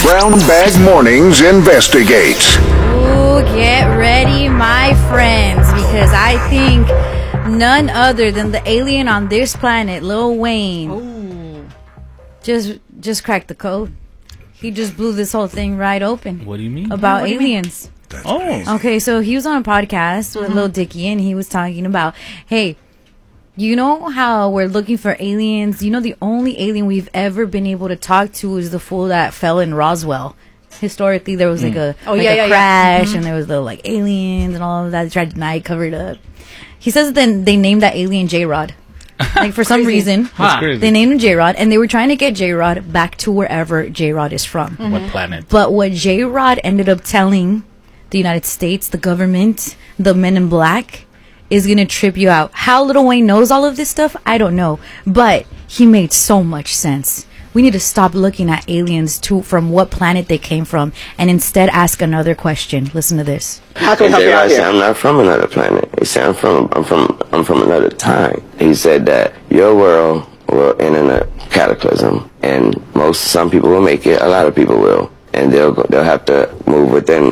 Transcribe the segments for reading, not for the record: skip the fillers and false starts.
Brown Bag Mornings investigates. Ooh, get ready, my friends, because I think none other than the alien on this planet, Lil Wayne, just cracked the code. He just blew this whole thing right open. What do you mean? About aliens. Okay, so he was on a podcast with Lil Dicky, and he was talking about, hey, you know how we're looking for aliens? You know, the only alien we've ever been able to talk to is the fool that fell in Roswell. Historically, there was like a crash, and there was the like aliens and all of that. They tried to deny it, covered up. He says that they named that alien J-Rod. Like, for some reason, they named him J-Rod, and they were trying to get J-Rod back to wherever J-Rod is from. What planet? But what J-Rod ended up telling the United States, the government, the men in black, is going to trip you out. How Lil Wayne knows all of this stuff, I don't know. But he made so much sense. We need to stop looking at aliens from what planet they came from and instead ask another question. Listen to this. How can J-Rod say I'm not from another planet? He said I'm from another time. He said that your world will end in a cataclysm, and some people will make it, a lot of people will. And they'll have to live within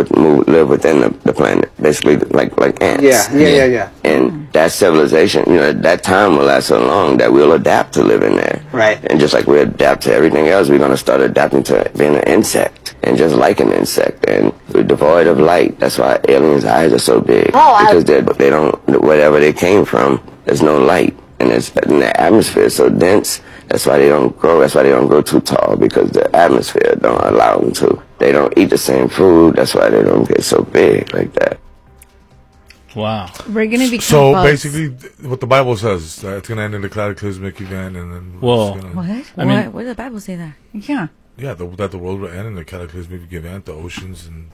the planet, basically like ants. Yeah. And that civilization, that time will last so long that we'll adapt to living there. Right. And just like we adapt to everything else, we're gonna start adapting to being an insect, and just like an insect, and we're devoid of light. That's why aliens' eyes are so big, because they don't, wherever they came from, there's no light, and the atmosphere is so dense. That's why they don't grow. That's why they don't grow too tall, because the atmosphere don't allow them to. They don't eat the same food. That's why they don't get so big like that. Wow. We're gonna be basically, what the Bible says, that it's gonna end in a cataclysmic event, and then what? Where does the Bible say that? Yeah. Yeah, that the world will end in a cataclysmic event, the oceans, and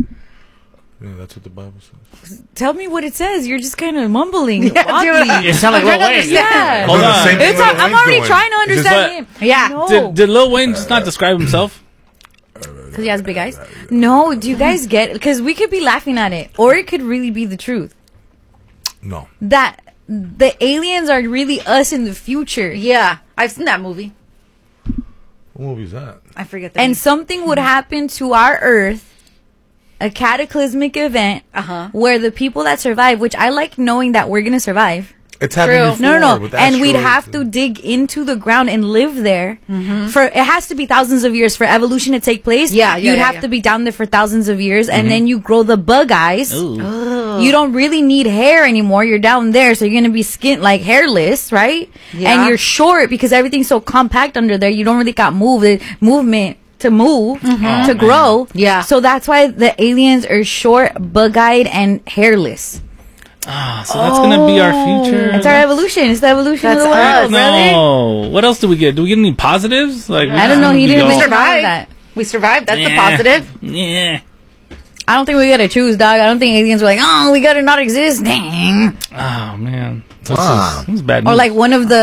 that's what the Bible says. Tell me what it says. You're just kind of mumbling. You sound like Lil Wayne. Yeah. Hold on. I'm already trying to understand him. Yeah. No. Did Lil Wayne just not describe himself? Because he has big eyes? No, do you guys get it? Because we could be laughing at it, or it could really be the truth. No. That the aliens are really us in the future. Yeah. I've seen that movie. What movie is that? I forget the And name. something would happen to our Earth, a cataclysmic event, where the people that survive, which I like knowing that we're going to survive. It's happening before. No. And we'd have to dig into the ground and live there. For it has to be thousands of years for evolution to take place. You'd have to be down there for thousands of years, and then you grow the bug eyes. You don't really need hair anymore. You're down there, so you're gonna be hairless, right? Yeah. And you're short because everything's so compact under there. You don't really got movement to move, to grow. Yeah. So that's why the aliens are short, bug-eyed, and hairless. So that's gonna be our future. It's our evolution. It's the evolution of the world. us. No. What else do we get? Do we get any positives? Like, I don't know. He didn't survive. survive that. We survived. That's a positive. Yeah. I don't think we gotta choose, dog. I don't think aliens were like, oh, we gotta not exist. Dang. Oh man. That's bad news. Or like one of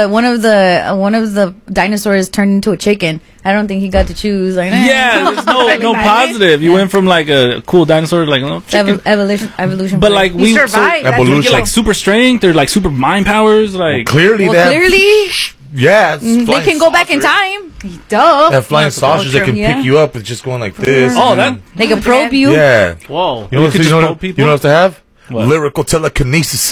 the dinosaurs turned into a chicken. I don't think he got to choose. Like, yeah, there's no positive. You went from like a cool dinosaur to like chicken. Evolution. But like we survived. Evolution. we get like super strength or like super mind powers. Like Clearly, yeah, they can go back in time. Duh. That flying saucers that can pick you up. It's just going like this. oh, that They can probe you. Yeah. whoa. You know what else to have? What? Lyrical telekinesis.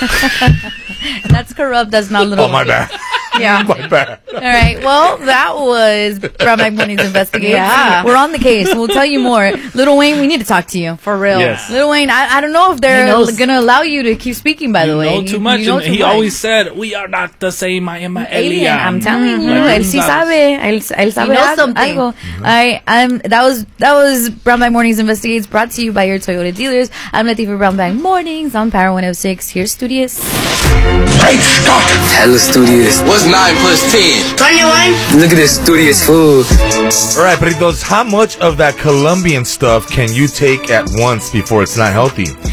That's corrupt. That's not little. Oh, my bad. Yeah. My bad. All right. Well, that was Brown Bag Mornings Investigate. Yeah. We're on the case. We'll tell you more. Lil Wayne, we need to talk to you. For real. Yes. Lil Wayne, I don't know if they're going to allow you to keep speaking, by the way. You know too much. You know And too he much. always said, we are not the same. I am an alien. I'm telling you. Like, Él sí sabe. Él sabe knows something. algo. All right. That was Brown Bag Mornings Investigates, brought to you by your Toyota dealers. I'm Letty for Brown Bag Mornings on Power 106. Here's Studious. Great Scott! Hella studious. What's 9 plus 10? 21. Look at this studious food. All right, Peritos, how much of that Colombian stuff can you take at once before it's not healthy?